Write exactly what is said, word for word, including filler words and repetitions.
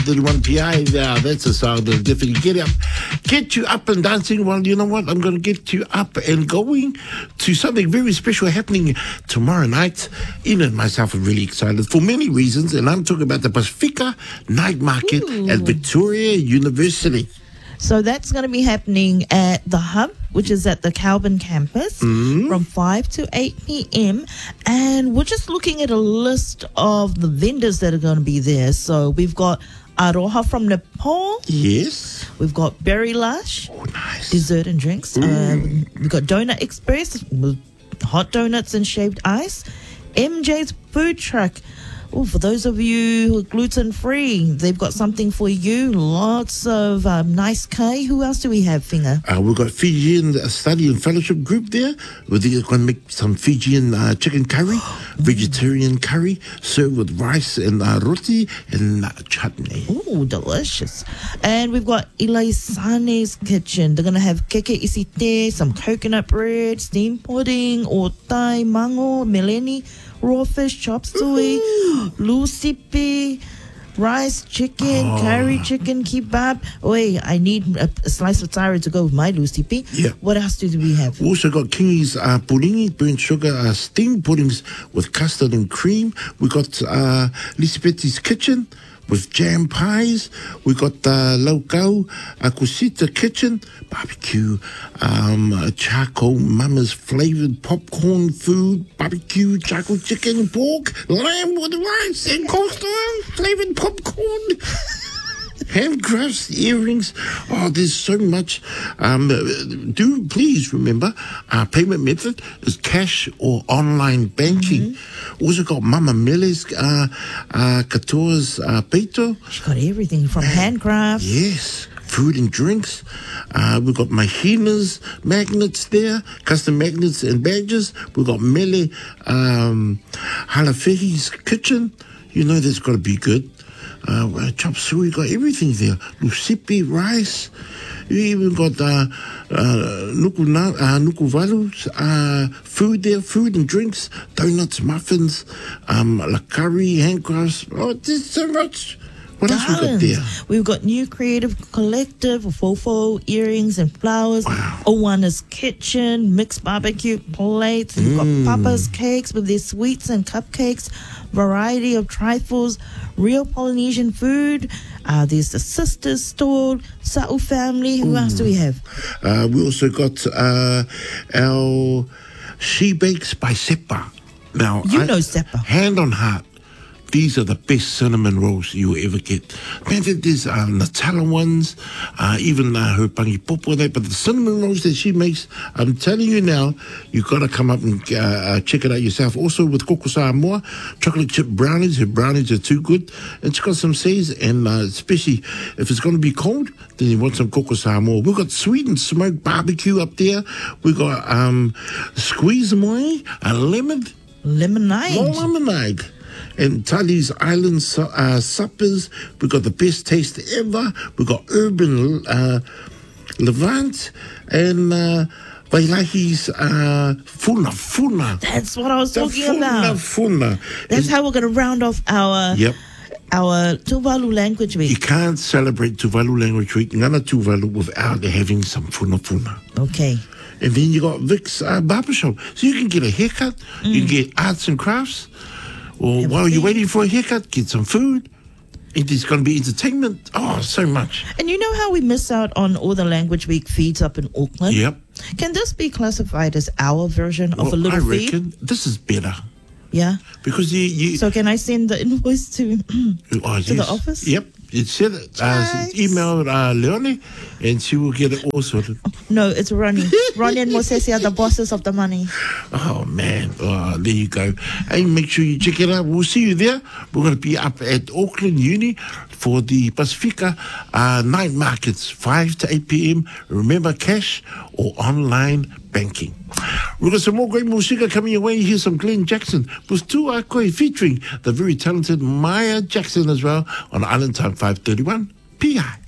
thirty-one P I, yeah, that's a song that'll definitely get up, get you up and dancing. Well, you know what? I'm going to get you up and going to something very special happening tomorrow night. Ian and myself are really excited for many reasons, and I'm talking about the Pasifika Night Market Ooh. at Victoria University. So that's going to be happening at the Hub, which is at the Calvin campus, Mm. from five to eight p.m. And we're just looking at a list of the vendors that are going to be there. So we've got Aroha from Nepal. Yes. We've got Berry Lush, Oh, nice. dessert and drinks. Um, we've got Donut Express with hot donuts and shaved ice. M J's food truck. Oh, for those of you who are gluten free, they've got something for you. Lots of um, nice K. Who else do we have, Finger? Uh, we've got Fijian Study and Fellowship Group there. We're going to make some Fijian uh, chicken curry, vegetarian curry, served with rice and uh, roti and uh, chutney. Ooh, delicious. And we've got Ilaisane's kitchen. They're going to have keke isite, some coconut bread, steamed pudding, otai, mango, meleni, raw fish, chop suey, lusipi, rice, chicken, Oh. curry chicken, kebab. Wait, I need a, a slice of taro to go with my lusipi. Yeah. What else do we have? We also got Kingi's uh, puddingi, burnt sugar, uh, steamed puddings with custard and cream. We got uh, Lisbetti's kitchen with jam pies. We got uh, Laukau, uh, Kusita kitchen, barbecue, um, uh, charcoal mama's flavoured popcorn food, barbecue, charcoal chicken, pork, lamb with rice and coleslaw, flavoured popcorn. Handcrafts, earrings. Oh, there's so much. Um, do please remember our payment method is cash or online banking. Mm-hmm. Also got Mama Mele's uh, uh, katoa's uh, peito. She's got everything from handcrafts. Yes. Food and drinks. Uh, we've got Mahina's magnets there, custom magnets and badges. We've got Mele um, Halafehi's kitchen. You know that's got to be good. Uh, chop suey, got everything there. Lusipi, rice. You even got uh, uh, nukuna, uh, nukuvalu's uh, food there, food and drinks, donuts, muffins, um, la curry, handcrafts. Oh, there's so much. What else we got Gardens. there? We've got New Creative Collective, Fofo, earrings and flowers. Wow. Owana's Kitchen, mixed barbecue plates. We've Mm. got Papa's Cakes with their sweets and cupcakes, variety of trifles, real Polynesian food. Uh, there's the Sisters Store, Sa'u Family. Who else do we have? Uh, we also got uh, our She Bakes by Sepa. Now, You I- know Sepa. Hand on heart, these are the best cinnamon rolls you'll ever get. Man, there's uh, Nutella ones, uh, even uh, her pangi popo there, but the cinnamon rolls that she makes, I'm telling you now, you've got to come up and uh, uh, check it out yourself. Also with Koko Samoa, chocolate chip brownies. Her brownies are too good. And she's got some says, and uh, especially if it's going to be cold, then you want some Koko Samoa. We've got sweet and smoked barbecue up there. We've got um, squeeze moi, a lemon, Lemonade. more lemonade. And Tali's Island su- uh, suppers. We've got the best taste ever. We've got Urban uh, Levant and uh, Wailahi's uh, Funa Funa. That's what I was The talking Funa about. Funa. That's And- how we're going to round off our Yep. our Tuvalu language You week. can't celebrate Tuvalu Language Week, Ngana Tuvalu, without having some Funa Funa. Okay. And then you got Vic's uh, barbershop. So you can get a haircut, you can get arts and crafts, or while you're waiting for a haircut, get some food. It is going to be entertainment. Oh, so much. And you know how we miss out on all the language week feeds up in Auckland? Yep. Can this be classified as our version of a Well, little I feed? reckon this is better Yeah. because you. you So can I send the invoice to oh, to the yes. office? Yep. It said it. Uh, Thanks. email uh, Leonie, and she will get it all sorted. No, it's Ronnie. Ronnie and Mosesi are the bosses of the money. Oh, man. Oh, there you go. Hey, make sure you check it out. We'll see you there. We're going to be up at Auckland Uni for the Pasifika uh, night markets, five to eight p.m. Remember, cash or online banking. We've got some more great music coming your way. Here's some Glenn Jackson with Tu Akoi featuring the very talented Maya Jackson as well on Island Time five thirty-one P I.